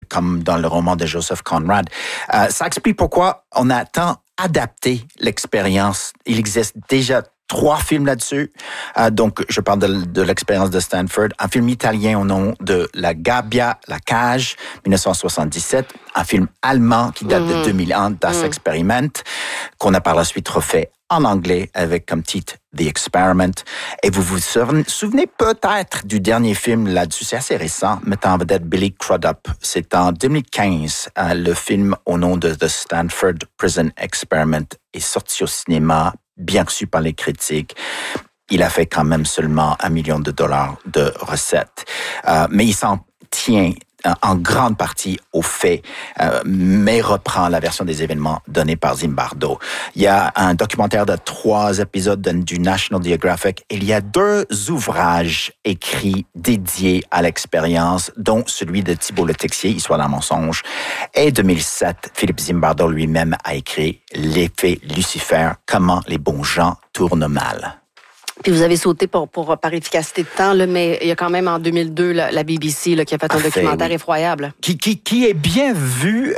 comme dans le roman de Joseph Conrad. Ça explique pourquoi on a tant adapté l'expérience. Il existe déjà 3 films là-dessus. Donc, je parle de l'expérience de Stanford. Un film italien au nom de La Gabbia, La Cage, 1977. Un film allemand qui date de 2001, Das Experiment, qu'on a par la suite refait en anglais avec comme titre The Experiment. Et vous vous souvenez peut-être du dernier film là-dessus, c'est assez récent, mettant en vedette Billy Crudup. C'est en 2015. Le film au nom de The Stanford Prison Experiment est sorti au cinéma, bien reçu par les critiques. Il a fait quand même seulement $1 million de recettes. Mais il s'en tient en grande partie aux faits, mais reprend la version des événements donnés par Zimbardo. Il y a un documentaire de 3 épisodes du National Geographic. Il y a 2 ouvrages écrits dédiés à l'expérience, dont celui de Thibault Le Texier, Histoire d'un mensonge. Et 2007, Philippe Zimbardo lui-même a écrit L'effet Lucifer, comment les bons gens tournent mal. Puis vous avez sauté par efficacité de temps, là, mais il y a quand même en 2002 la BBC là, qui a fait un documentaire effroyable. Qui est bien vu,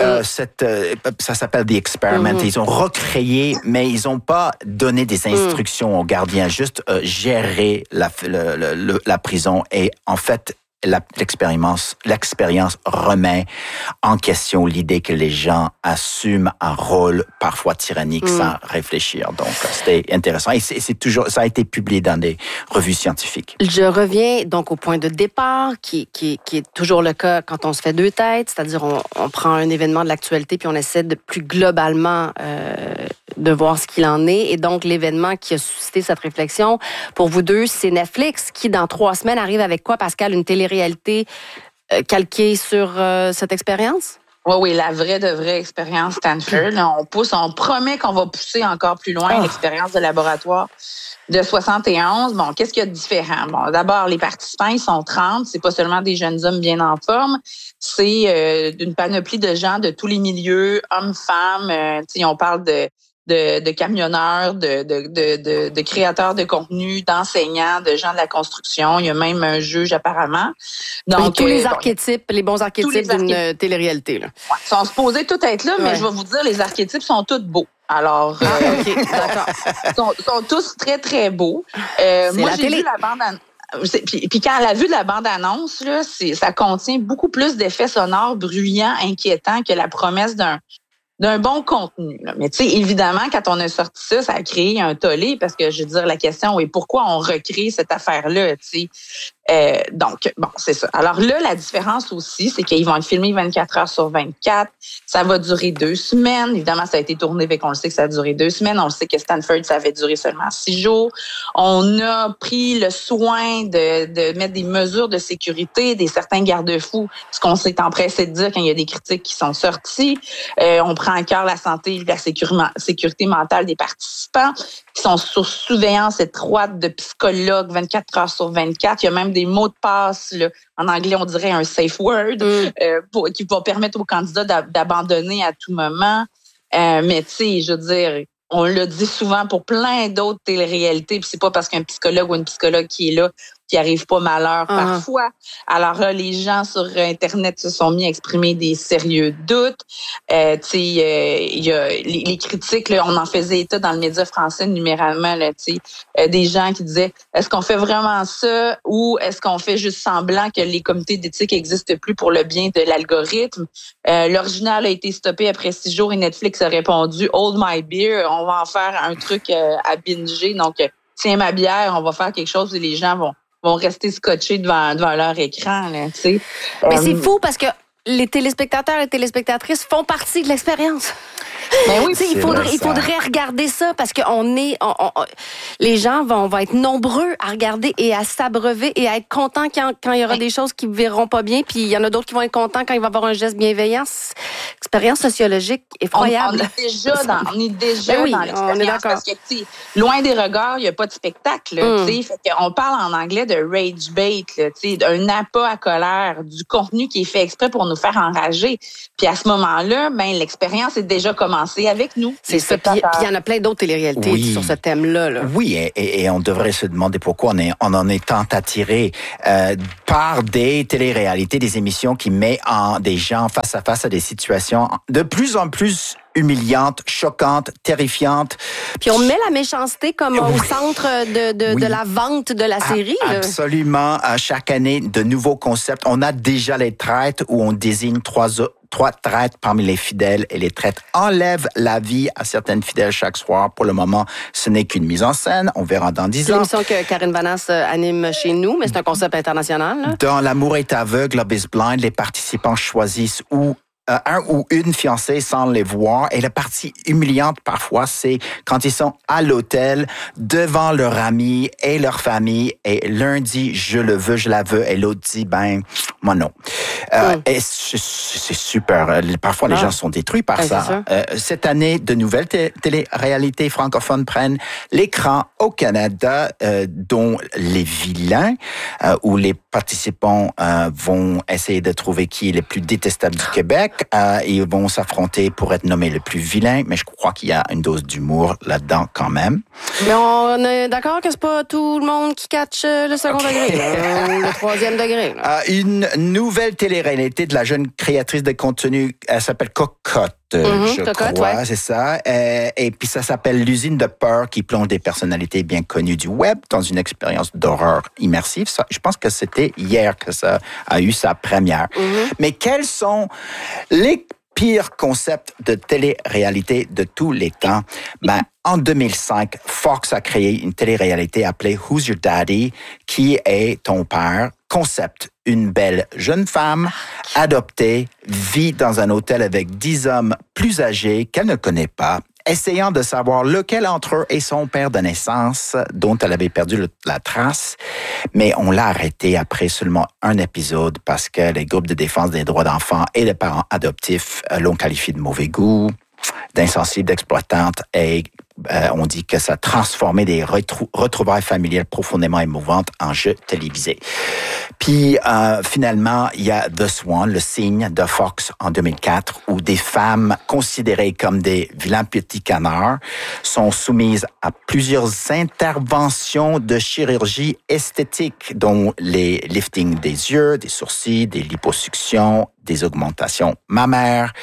ça s'appelle The Experiment. Ils ont recréé, mais ils n'ont pas donné des instructions aux gardiens, juste gérer la prison. Et en fait, l'expérience remet en question l'idée que les gens assument un rôle parfois tyrannique sans réfléchir. Donc, c'était intéressant. Et ça a été publié dans des revues scientifiques. Je reviens donc au point de départ, qui est toujours le cas quand on se fait 2 têtes, c'est-à-dire on prend un événement de l'actualité puis on essaie de plus globalement de voir ce qu'il en est. Et donc, l'événement qui a suscité cette réflexion, pour vous deux, c'est Netflix qui, dans 3 semaines, arrive avec quoi, Pascal? Une télé-réalité calquée sur cette expérience? Oui, la vraie expérience Stanford. On promet qu'on va pousser encore plus loin l'expérience de laboratoire de 71. Bon, qu'est-ce qu'il y a de différent? Bon, d'abord, les participants, ils sont 30. C'est pas seulement des jeunes hommes bien en forme. C'est une panoplie de gens de tous les milieux, hommes, femmes. On parle de camionneurs, de créateurs de contenu, d'enseignants, de gens de la construction. Il y a même un juge apparemment. Donc tous les archétypes, les bons archétypes d'une télé-réalité. Là. Ouais, ils sont supposés tous être là, mais je vais vous dire, les archétypes sont tous beaux. Alors, OK, d'accord. sont tous très, très beaux. Moi, j'ai vu la bande-annonce. Puis quand elle a vu la bande-annonce, là, ça contient beaucoup plus d'effets sonores bruyants, inquiétants que la promesse d'un bon contenu. Là. Mais tu sais, évidemment, quand on a sorti ça, ça a créé un tollé parce que, je veux dire, la question est pourquoi on recrée cette affaire-là, tu sais. Donc, bon, c'est ça. Alors là, la différence aussi, c'est qu'ils vont être filmés 24 heures sur 24. Ça va durer 2 semaines. Évidemment, ça a été tourné, fait qu'on le sait que ça a duré 2 semaines. On le sait que Stanford, ça avait duré seulement 6 jours. On a pris le soin de mettre des mesures de sécurité, des certains garde-fous, ce qu'on s'est empressé de dire quand il y a des critiques qui sont sorties. On prend à cœur la santé et la sécurité mentale des participants qui sont sous surveillance étroite de psychologues 24 heures sur 24. Il y a même des mots de passe, là, en anglais, on dirait un safe word, qui va permettre aux candidats d'abandonner à tout moment. Mais tu sais, je veux dire, on le dit souvent pour plein d'autres téléréalités, puis c'est pas parce qu'un psychologue ou une psychologue qui est là qui arrive pas malheur parfois. Alors là, les gens sur Internet se sont mis à exprimer des sérieux doutes. Tu sais, il y a les critiques, là, on en faisait état dans le média français numéralement, là, tu sais, des gens qui disaient est-ce qu'on fait vraiment ça ou est-ce qu'on fait juste semblant que les comités d'éthique n'existent plus pour le bien de l'algorithme? L'original a été stoppé après 6 jours et Netflix a répondu hold my beer, on va en faire un truc à binger. Donc, tiens ma bière, on va faire quelque chose et les gens vont rester scotchés devant leur écran, là, tu sais. Mais c'est fou parce que les téléspectateurs et téléspectatrices font partie de l'expérience. Ben oui, il faudrait regarder ça parce que les gens vont être nombreux à regarder et à s'abreuver et à être contents quand il y aura des choses qui ne verront pas bien, puis il y en a d'autres qui vont être contents quand il va y avoir un geste bienveillant. Expérience sociologique effroyable. On est déjà dans l'expérience. On est d'accord. Parce que, loin des regards, il n'y a pas de spectacle. On parle en anglais de rage bait, un appât à colère, du contenu qui est fait exprès pour nous faire enrager. Puis à ce moment-là, ben l'expérience est déjà commencée avec nous. C'est ça. Puis il y en a plein d'autres téléréalités sur ce thème-là. Là. Oui, et on devrait se demander pourquoi on en est tant attiré par des téléréalités, des émissions qui mettent des gens face à face à des situations de plus en plus humiliante, choquante, terrifiante. Puis on met la méchanceté comme au centre de la vente de la série. Absolument. Chaque année, de nouveaux concepts. On a déjà les traites où on désigne trois traites parmi les fidèles et les traites enlèvent la vie à certaines fidèles chaque soir. Pour le moment, ce n'est qu'une mise en scène. On verra dans 10 ans. C'est l'émission que Karine Vanasse anime chez nous, mais c'est un concept international. Là. Dans L'amour est aveugle, Love is blind, les participants choisissent un ou une fiancée sans les voir. Et la partie humiliante, parfois, c'est quand ils sont à l'hôtel, devant leur ami et leur famille, et l'un dit « je le veux, je la veux », et l'autre dit « ben, moi non ». Et c'est super. Parfois, les gens sont détruits par ça. Cette année, de nouvelles télé-réalités francophones prennent l'écran au Canada, dont Les Vilains, où les participants vont essayer de trouver qui est le plus détestable du Québec. Ils vont s'affronter pour être nommés le plus vilain, mais je crois qu'il y a une dose d'humour là-dedans quand même. Mais on est d'accord que c'est pas tout le monde qui catch le second degré, le troisième degré. Une nouvelle télé-réalité de la jeune créatrice de contenu, elle s'appelle Cocotte. Je crois, c'est ça. Et puis ça s'appelle L'usine de peur qui plonge des personnalités bien connues du web dans une expérience d'horreur immersive. Ça, je pense que c'était hier que ça a eu sa première. Mais quels sont les pires concepts de télé-réalité de tous les temps? Ben, en 2005, Fox a créé une télé-réalité appelée Who's Your Daddy? Qui est ton père? Concept. Une belle jeune femme adoptée vit dans un hôtel avec 10 hommes plus âgés qu'elle ne connaît pas, essayant de savoir lequel entre eux est son père de naissance, dont elle avait perdu la trace. Mais on l'a arrêté après seulement un épisode parce que les groupes de défense des droits d'enfants et les parents adoptifs l'ont qualifié de mauvais goût, d'insensible, d'exploitante, et on dit que ça a transformé des retrouvailles familiales profondément émouvantes en jeux télévisés. Puis finalement, il y a The Swan, le cygne de Fox en 2004, où des femmes considérées comme des vilains petits canards sont soumises à plusieurs interventions de chirurgie esthétique, dont les liftings des yeux, des sourcils, des liposuctions, des augmentations mammaires.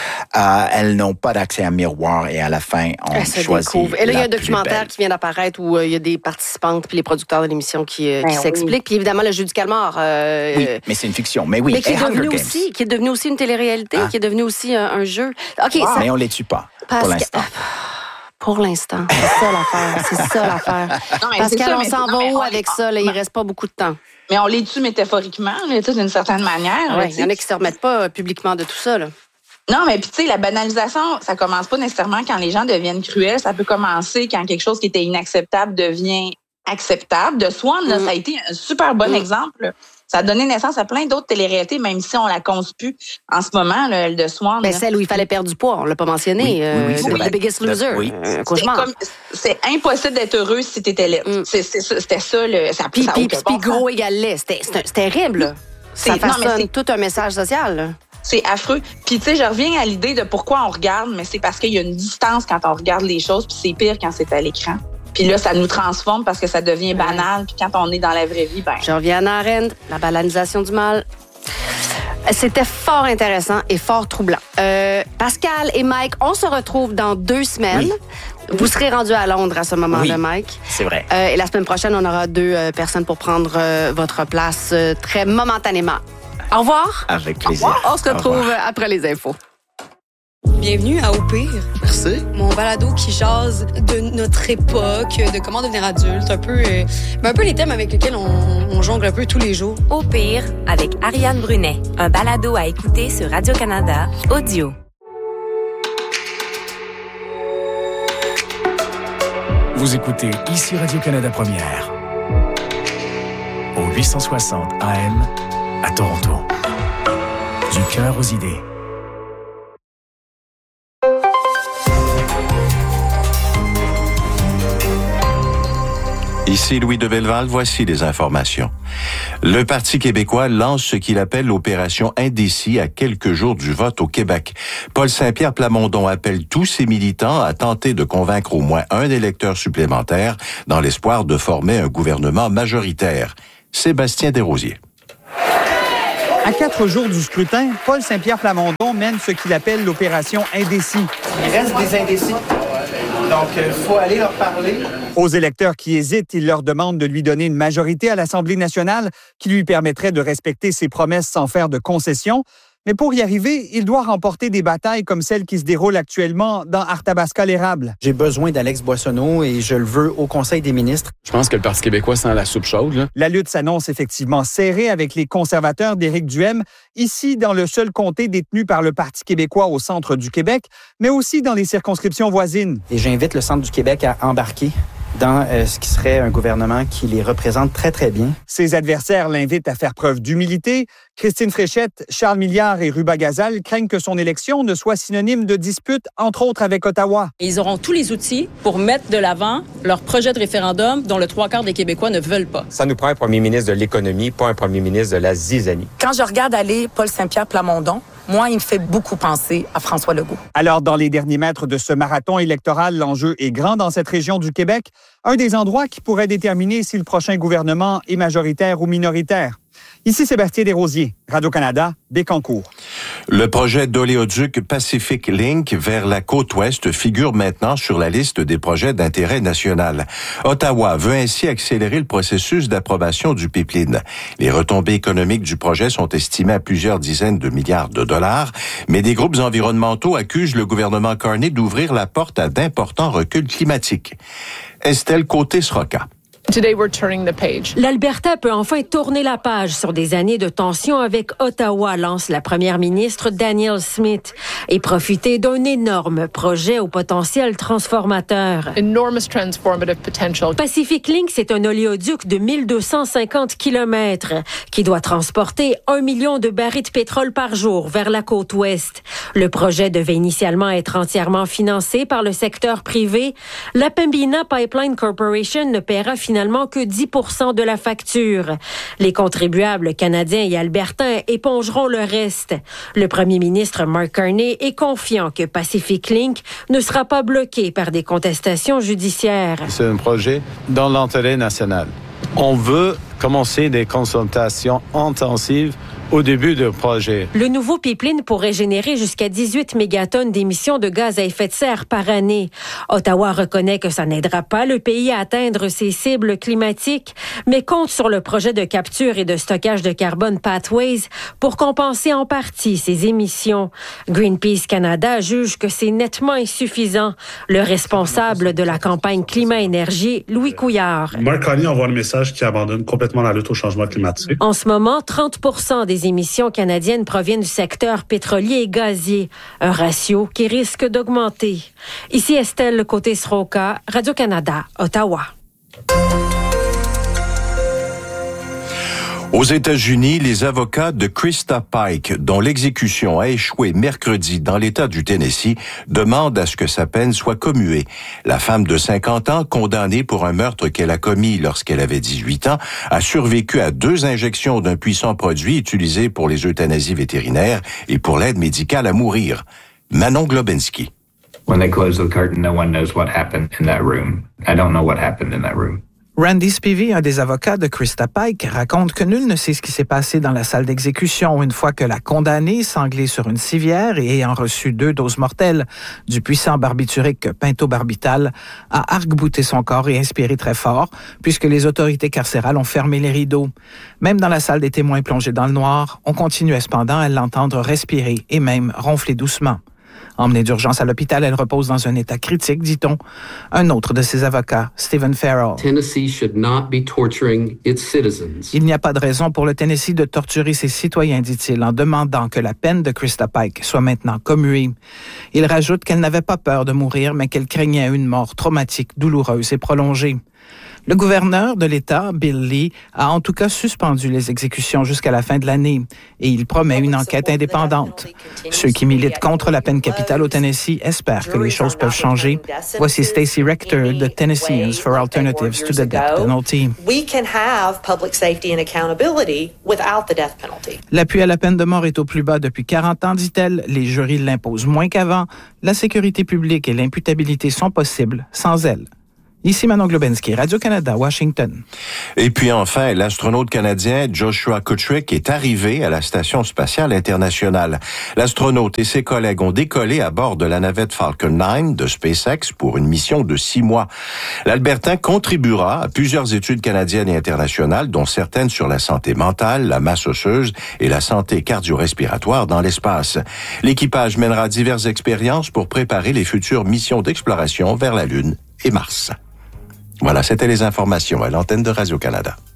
Elles n'ont pas d'accès à un miroir et à la fin, on choisit. Et là, il y a un documentaire qui vient d'apparaître où il y a des participantes puis les producteurs de l'émission qui s'expliquent. Puis évidemment, le jeu du calmar. Oui, mais c'est une fiction. Mais oui, mais qui est devenu aussi une télé-réalité, qui est devenu aussi un jeu. Okay, ça... Mais on les tue pas, pour l'instant. Pour l'instant. C'est ça l'affaire. Pascal, on s'en va où avec ça? Là, il reste pas beaucoup de temps. Mais on les tue métaphoriquement, d'une certaine manière. Il y en a qui se remettent pas publiquement de tout ça. Là. Non, mais puis tu sais, la banalisation, ça commence pas nécessairement quand les gens deviennent cruels. Ça peut commencer quand quelque chose qui était inacceptable devient acceptable. The Swan, là, ça a été un super bon exemple. Ça a donné naissance à plein d'autres téléréalités, même si on la conçue plus en ce moment, le The Swan. Ben, celle où il fallait perdre du poids, on l'a pas mentionné. The Biggest Loser. C'est impossible d'être heureux si t'étais laide. C'était ça. Puis gros égale laid. C'était terrible. Ça façonne tout un message social. Là. C'est affreux. Puis, tu sais, je reviens à l'idée de pourquoi on regarde, mais c'est parce qu'il y a une distance quand on regarde les choses, puis c'est pire quand c'est à l'écran. Puis là, ça nous transforme parce que ça devient banal. Puis quand on est dans la vraie vie, Je reviens à Hannah Arendt, la banalisation du mal. C'était fort intéressant et fort troublant. Pascal et Mike, on se retrouve dans 2 semaines. Oui. Vous serez rendus à Londres à ce moment-là, Mike. C'est vrai. Et la semaine prochaine, on aura 2 personnes pour prendre votre place très momentanément. Au revoir. Avec plaisir. On se retrouve après les infos. Bienvenue à Au Pire. Merci. Mon balado qui jase de notre époque, de comment devenir adulte, un peu les thèmes avec lesquels on jongle un peu tous les jours. Au Pire, avec Ariane Brunet, un balado à écouter sur Radio-Canada Audio. Vous écoutez ici Radio-Canada Première, au 860 AM à Toronto. Du cœur aux idées. Ici Louis de Belleval, voici les informations. Le Parti québécois lance ce qu'il appelle l'opération Indécis à quelques jours du vote au Québec. Paul Saint-Pierre Plamondon appelle tous ses militants à tenter de convaincre au moins un électeur supplémentaire dans l'espoir de former un gouvernement majoritaire. Sébastien Desrosiers. À 4 jours du scrutin, Paul Saint-Pierre Plamondon mène ce qu'il appelle l'opération Indécis. Il reste des indécis. Donc, il faut aller leur parler. Aux électeurs qui hésitent, il leur demande de lui donner une majorité à l'Assemblée nationale qui lui permettrait de respecter ses promesses sans faire de concessions. Mais pour y arriver, il doit remporter des batailles comme celle qui se déroule actuellement dans Arthabasca-l'Érable. J'ai besoin d'Alex Boissonneau et je le veux au Conseil des ministres. Je pense que le Parti québécois sent la soupe chaude. Là. La lutte s'annonce effectivement serrée avec les conservateurs d'Éric Duhaime, ici dans le seul comté détenu par le Parti québécois au centre du Québec, mais aussi dans les circonscriptions voisines. Et j'invite le centre du Québec à embarquer dans ce qui serait un gouvernement qui les représente très, très bien. Ses adversaires l'invitent à faire preuve d'humilité. Christine Fréchette, Charles Milliard et Ruba Gazal craignent que son élection ne soit synonyme de dispute, entre autres avec Ottawa. Ils auront tous les outils pour mettre de l'avant leur projet de référendum dont le 3/4 des Québécois ne veulent pas. Ça nous prend un premier ministre de l'économie, pas un premier ministre de la zizanie. Quand je regarde aller Paul Saint-Pierre Plamondon, moi, il me fait beaucoup penser à François Legault. Alors, dans les derniers mètres de ce marathon électoral, l'enjeu est grand dans cette région du Québec, un des endroits qui pourrait déterminer si le prochain gouvernement est majoritaire ou minoritaire. Ici Sébastien Desrosiers, Radio-Canada, Bécancour. Le projet d'oléoduc Pacific Link vers la côte ouest figure maintenant sur la liste des projets d'intérêt national. Ottawa veut ainsi accélérer le processus d'approbation du pipeline. Les retombées économiques du projet sont estimées à plusieurs dizaines de milliards de dollars, mais des groupes environnementaux accusent le gouvernement Carney d'ouvrir la porte à d'importants reculs climatiques. Estelle Côté-Sroka. L'Alberta peut enfin tourner la page sur des années de tension avec Ottawa, lance la première ministre Danielle Smith, et profiter d'un énorme projet au potentiel transformateur. Pacific Link, c'est un oléoduc de 1250 kilomètres qui doit transporter 1 million de barils de pétrole par jour vers la côte ouest. Le projet devait initialement être entièrement financé par le secteur privé. La Pembina Pipeline Corporation ne paiera finalement que 10% de la facture. Les contribuables canadiens et albertains épongeront le reste. Le premier ministre Mark Carney est confiant que Pacific Link ne sera pas bloqué par des contestations judiciaires. C'est un projet dans l'intérêt national. On veut commencer des consultations intensives au début du projet. Le nouveau pipeline pourrait générer jusqu'à 18 mégatonnes d'émissions de gaz à effet de serre par année. Ottawa reconnaît que ça n'aidera pas le pays à atteindre ses cibles climatiques, mais compte sur le projet de capture et de stockage de carbone Pathways pour compenser en partie ses émissions. Greenpeace Canada juge que c'est nettement insuffisant. Le responsable de la campagne Climat-Énergie, Louis Couillard. Mark Carney envoie un message qui abandonne complètement la lutte au changement climatique. En ce moment, 30% des émissions canadiennes proviennent du secteur pétrolier et gazier, un ratio qui risque d'augmenter. Ici Estelle Côté-Sroka, Radio-Canada, Ottawa. Aux États-Unis, les avocats de Krista Pike, dont l'exécution a échoué mercredi dans l'État du Tennessee, demandent à ce que sa peine soit commuée. La femme de 50 ans, condamnée pour un meurtre qu'elle a commis lorsqu'elle avait 18 ans, a survécu à 2 injections d'un puissant produit utilisé pour les euthanasies vétérinaires et pour l'aide médicale à mourir. Manon Globinski. When they close the curtain, no one knows what happened in that room. I don't know what happened in that room. Randy Spivey, un des avocats de Krista Pike, raconte que nul ne sait ce qui s'est passé dans la salle d'exécution une fois que la condamnée, sanglée sur une civière et ayant reçu 2 doses mortelles du puissant barbiturique pentobarbital, a arc-bouté son corps et inspiré très fort, puisque les autorités carcérales ont fermé les rideaux. Même dans la salle des témoins plongés dans le noir, on continuait cependant à l'entendre respirer et même ronfler doucement. Emmenée d'urgence à l'hôpital, elle repose dans un état critique, dit-on. Un autre de ses avocats, Stephen Farrell. Tennessee should not be torturing its citizens. Il n'y a pas de raison pour le Tennessee de torturer ses citoyens, dit-il, en demandant que la peine de Krista Pike soit maintenant commuée. Il rajoute qu'elle n'avait pas peur de mourir, mais qu'elle craignait une mort traumatique, douloureuse et prolongée. Le gouverneur de l'État, Bill Lee, a en tout cas suspendu les exécutions jusqu'à la fin de l'année et il promet une enquête indépendante. Ceux qui militent contre la peine capitale au Tennessee espèrent que les choses peuvent changer. Voici Stacey Rector de Tennesseans for Alternatives to the Death Penalty. L'appui à la peine de mort est au plus bas depuis 40 ans, dit-elle. Les jurys l'imposent moins qu'avant. La sécurité publique et l'imputabilité sont possibles sans elle. Ici Manon Globensky, Radio-Canada, Washington. Et puis enfin, l'astronaute canadien Joshua Kutrick est arrivé à la Station spatiale internationale. L'astronaute et ses collègues ont décollé à bord de la navette Falcon 9 de SpaceX pour une mission de 6 mois. L'Albertain contribuera à plusieurs études canadiennes et internationales, dont certaines sur la santé mentale, la masse osseuse et la santé cardio-respiratoire dans l'espace. L'équipage mènera diverses expériences pour préparer les futures missions d'exploration vers la Lune et Mars. Voilà, c'était les informations à l'antenne de Radio-Canada.